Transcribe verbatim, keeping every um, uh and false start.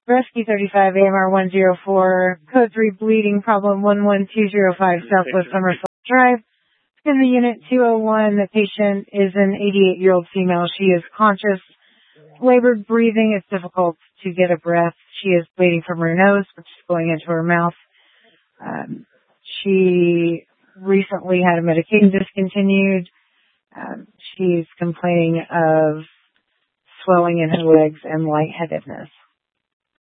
Rescue thirty-five, A M R one zero four, code three, bleeding problem one one two zero five, Southwest Somerset Drive. In the unit two oh one, the patient is an eighty-eight-year-old female. She is conscious, labored breathing. It's difficult to get a breath. She is bleeding from her nose, which is going into her mouth. Um, she recently had a medication discontinued. Um, she's complaining of swelling in her legs and lightheadedness.